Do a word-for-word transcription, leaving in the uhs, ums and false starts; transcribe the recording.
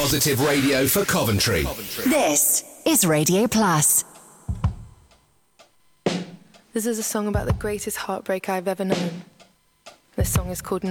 Positive radio for Coventry. This is Radio Plus. This is a song about the greatest heartbreak I've ever known. This song is called